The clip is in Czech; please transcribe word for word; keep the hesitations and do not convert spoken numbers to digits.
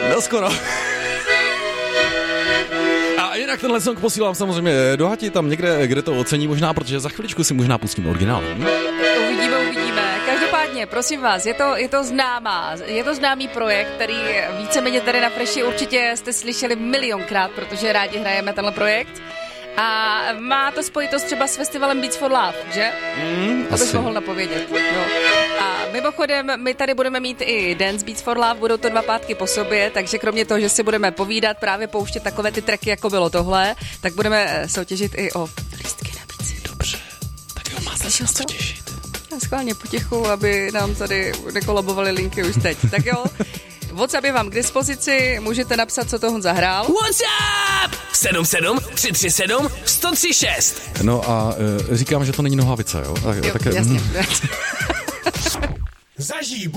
No skoro. A jinak tenhle song posílám samozřejmě do Hati, tam někde, kde to ocení možná, protože za chviličku si možná pustím originál. Hm? Uvidíme, uvidíme. Každopádně, prosím vás, je to, je to známá, je to známý projekt, který víceméně tady na Freši určitě jste slyšeli milionkrát, protože rádi hrajeme tenhle projekt. A má to spojitost třeba s festivalem Beats for Love, že? Mm, to bych mohl napovědět. No. A mimochodem, my tady budeme mít i Dance Beats for Love, budou to dva pátky po sobě, takže kromě toho, že si budeme povídat, právě pouštět takové ty tracky, jako bylo tohle, tak budeme soutěžit i o lístky na Beatsy. Dobře, tak jo, máte se na to těšit. Schválně potichu, aby nám tady nekolabovaly linky už teď. Tak jo, WhatsApp je vám k dispozici, můžete napsat, co to Honza hrál. WhatsApp sedm sedm tři tři sedm jedna nula tři šest. No a e, říkám, že to není nohavice, jo? Tak, jo tak, jasně. Zažij